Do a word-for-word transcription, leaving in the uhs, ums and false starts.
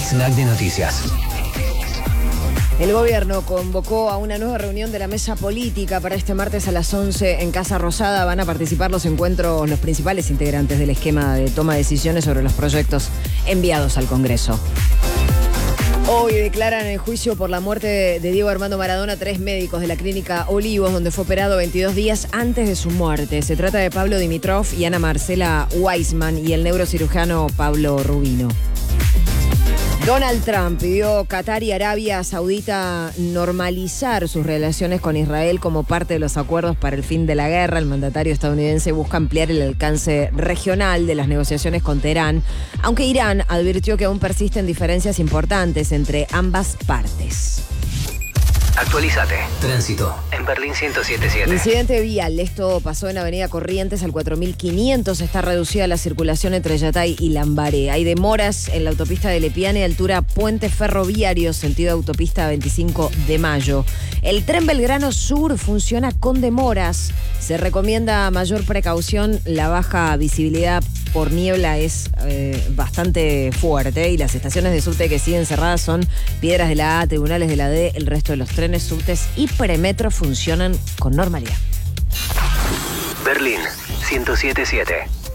snack de noticias. El gobierno convocó a una nueva reunión de la mesa política para este martes a las once en Casa Rosada. Van a participar los encuentros, los principales integrantes del esquema de toma de decisiones sobre los proyectos enviados al Congreso. Hoy declaran en el juicio por la muerte de Diego Armando Maradona tres médicos de la clínica Olivos, donde fue operado veintidós días antes de su muerte. Se trata de Pablo Dimitrov y Ana Marcela Weissman y el neurocirujano Pablo Rubino. Donald Trump pidió a Qatar y Arabia Saudita normalizar sus relaciones con Israel como parte de los acuerdos para el fin de la guerra. El mandatario estadounidense busca ampliar el alcance regional de las negociaciones con Teherán, aunque Irán advirtió que aún persisten diferencias importantes entre ambas partes. Actualízate. Tránsito en Berlín ciento siete punto siete. Incidente vial. Esto pasó en Avenida Corrientes al cuatro mil quinientos. Está reducida la circulación entre Yatay y Lambaré. Hay demoras en la autopista de Lepiane, altura Puente Ferroviario, sentido autopista veinticinco de mayo. El tren Belgrano Sur funciona con demoras. Se recomienda mayor precaución. La baja visibilidad por niebla es eh, bastante fuerte y las estaciones de subte que siguen cerradas son Piedras de la A, Tribunales de la D. El resto de los trenes, subtes y premetro funcionan con normalidad. Berlín ciento siete punto siete.